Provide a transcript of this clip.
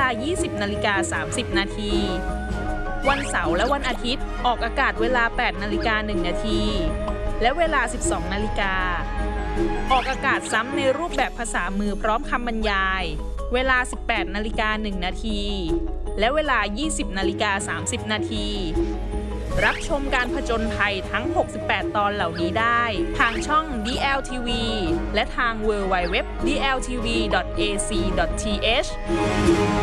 า 20:30 น. วันเสาร์และวันอาทิตย์ออกอากาศเวลา 8:01 น. และเวลา 12:00 น. ออกอากาศซ้ำในรูปแบบภาษามือพร้อมคำบรรยายเวลา 18:01 น. และเวลา 20:30 น. รับชมการผจญภัยทั้ง 68 ตอนเหล่านี้ได้ทางช่อง DLTV และทาง www.dltv.ac.th